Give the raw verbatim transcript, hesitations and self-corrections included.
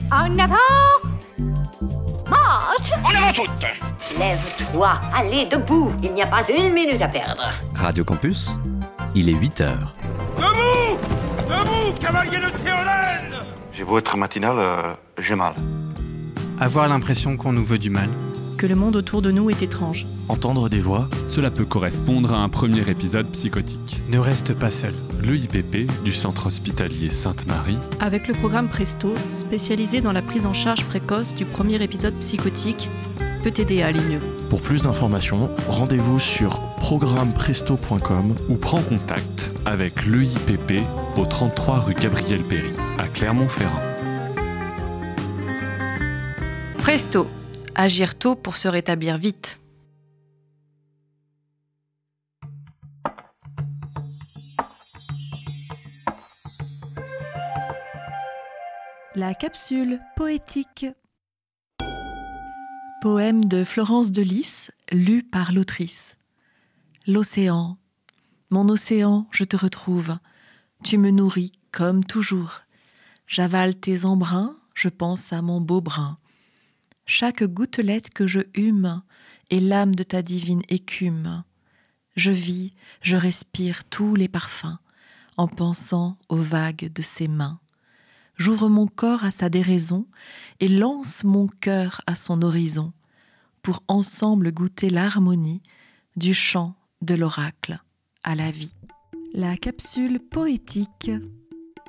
En avant! Marche! En avant toutes! Lève-toi, allez, debout, il n'y a pas une minute à perdre. Radio Campus, il est huit heures. Debout! Debout, cavalier de Théodène! J'ai beau être matinal, euh, j'ai mal. Avoir l'impression qu'on nous veut du mal. Que le monde autour de nous est étrange. Entendre des voix, cela peut correspondre à un premier épisode psychotique. Ne reste pas seul. L'E I P P du Centre Hospitalier Sainte-Marie, Avec le programme Presto, spécialisé dans la prise en charge précoce du premier épisode psychotique, peut t'aider à aller mieux. Pour plus d'informations, rendez-vous sur programme presto point com ou prends contact avec l'E I P P au trente-trois rue Gabriel Péry, à Clermont-Ferrand. Presto, agir tôt pour se rétablir vite. La capsule poétique. Poème de Florence de Lys, lu par l'autrice. L'océan, mon océan, je te retrouve. Tu me nourris comme toujours. J'avale tes embruns, je pense à mon beau brin. Chaque gouttelette que je hume est l'âme de ta divine écume. Je vis, je respire tous les parfums en pensant aux vagues de ses mains. J'ouvre mon corps à sa déraison et lance mon cœur à son horizon pour ensemble goûter l'harmonie du chant de l'oracle à la vie. La capsule poétique.